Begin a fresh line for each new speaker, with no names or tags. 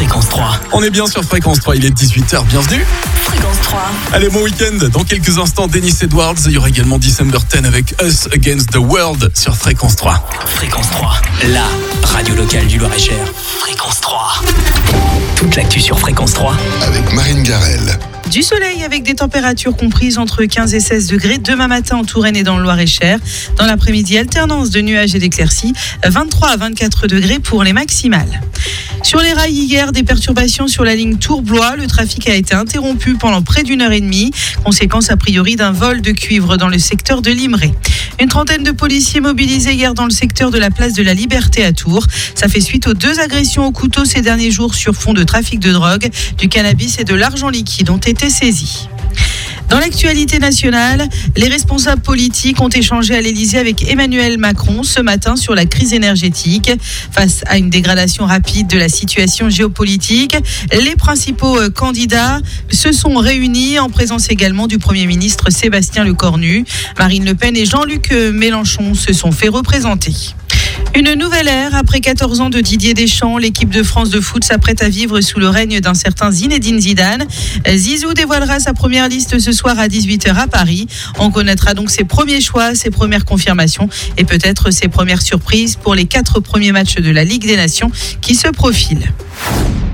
Fréquence 3.
On est bien sur Fréquence 3, il est 18h, bienvenue.
Fréquence 3.
Allez, bon week-end. Dans quelques instants, Dennis Edwards. Il y aura également December 10 avec Us Against the World sur Fréquence 3.
Fréquence 3, la radio locale du Loir-et-Cher. Fréquence 3. Toute l'actu sur Fréquence 3.
Avec Marine Garrel.
Du soleil avec des températures comprises entre 15 et 16 degrés demain matin en Touraine et dans le Loir-et-Cher. Dans l'après-midi, alternance de nuages et d'éclaircies, 23 à 24 degrés pour les maximales. Sur les rails hier, des perturbations sur la ligne Tours-Blois. Le trafic a été interrompu pendant près d'une heure et demie. Conséquence a priori d'un vol de cuivre dans le secteur de Limeray. Une trentaine de policiers mobilisés hier dans le secteur de la place de la Liberté à Tours. Ça fait suite aux 2 agressions au couteau ces derniers jours sur fond de trafic de drogue. Du cannabis et de l'argent liquide ont été saisis. Dans l'actualité nationale, les responsables politiques ont échangé à l'Elysée avec Emmanuel Macron ce matin sur la crise énergétique. Face à une dégradation rapide de la situation géopolitique, les principaux candidats se sont réunis en présence également du Premier ministre Sébastien Lecornu. Marine Le Pen et Jean-Luc Mélenchon se sont fait représenter. Une nouvelle ère, après 14 ans de Didier Deschamps, l'équipe de France de foot s'apprête à vivre sous le règne d'un certain Zinedine Zidane. Zizou dévoilera sa première liste ce soir à 18h à Paris. On connaîtra donc ses premiers choix, ses premières confirmations et peut-être ses premières surprises pour les 4 premiers matchs de la Ligue des Nations qui se profilent.